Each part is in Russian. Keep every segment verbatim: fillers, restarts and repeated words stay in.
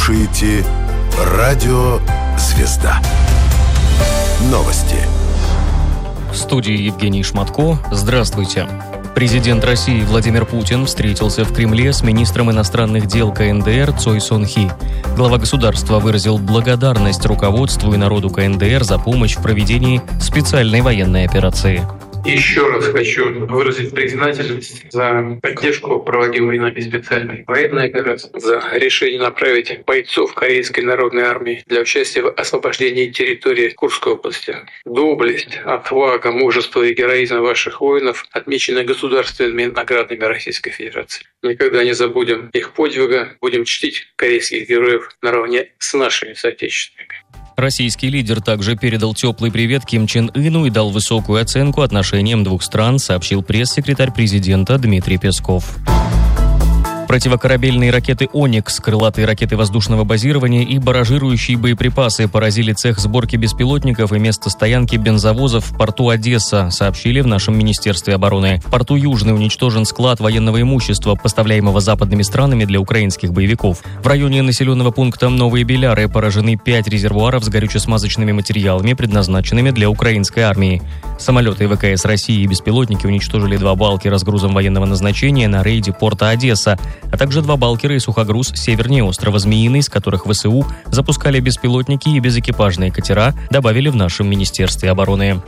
слушаете радио «Звезда». Новости. В студии Евгений Шматко. Здравствуйте. Президент России Владимир Путин встретился в Кремле с министром иностранных дел ка эн дэ эр Цой Сон Хи. Глава государства выразил благодарность руководству и народу ка эн дэ эр за помощь в проведении специальной военной операции. Еще раз хочу выразить признательность за поддержку проводимой нами специальной военной операции, за решение направить бойцов Корейской народной армии для участия в освобождении территории Курской области. Доблесть, отвага, мужество и героизм ваших воинов отмечены государственными наградами Российской Федерации. Никогда не забудем их подвига, будем чтить корейских героев наравне с нашими соотечественниками. Российский лидер также передал теплый привет Ким Чен Ыну и дал высокую оценку отношениям двух стран, сообщил пресс-секретарь президента Дмитрий Песков. Противокорабельные ракеты «Оникс», крылатые ракеты воздушного базирования и баражирующие боеприпасы поразили цех сборки беспилотников и место стоянки бензовозов в порту Одесса, сообщили в нашем Министерстве обороны. В порту Южный уничтожен склад военного имущества, поставляемого западными странами для украинских боевиков. В районе населенного пункта Новые Беляры поражены пять резервуаров с горюче-смазочными материалами, предназначенными для украинской армии. Самолеты вэ ка эс России и беспилотники уничтожили два балкера с грузом военного назначения на рейде порта Одесса, а также два балкера и сухогруз севернее острова Змеиный, с которых вэ эс у запускали беспилотники и безэкипажные катера, добавили в нашем Министерстве обороны.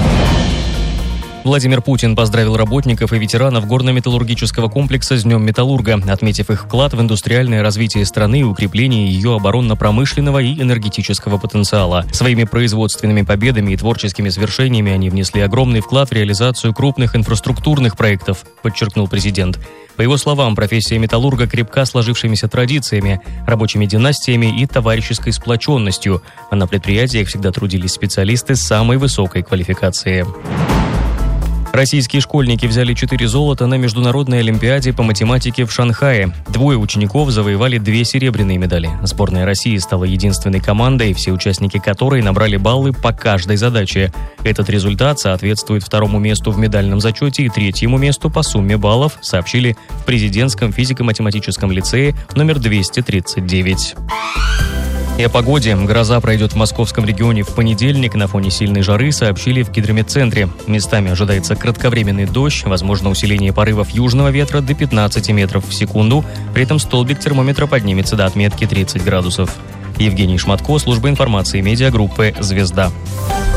Владимир Путин поздравил работников и ветеранов горно-металлургического комплекса с Днем Металлурга, отметив их вклад в индустриальное развитие страны и укрепление ее оборонно-промышленного и энергетического потенциала. Своими производственными победами и творческими свершениями они внесли огромный вклад в реализацию крупных инфраструктурных проектов, подчеркнул президент. По его словам, профессия металлурга крепка сложившимися традициями, рабочими династиями и товарищеской сплоченностью, а на предприятиях всегда трудились специалисты с самой высокой квалификацией. Российские школьники взяли четыре золота на Международной олимпиаде по математике в Шанхае. Двое учеников завоевали две серебряные медали. Сборная России стала единственной командой, все участники которой набрали баллы по каждой задаче. Этот результат соответствует второму месту в медальном зачете и третьему месту по сумме баллов, сообщили в президентском физико-математическом лицее номер двести тридцать девять. И о погоде. Гроза пройдет в московском регионе в понедельник. На фоне сильной жары сообщили в гидрометцентре. Местами ожидается кратковременный дождь, возможно усиление порывов южного ветра до пятнадцати метров в секунду. При этом столбик термометра поднимется до отметки тридцать градусов. Евгений Шматко, служба информации медиагруппы «Звезда».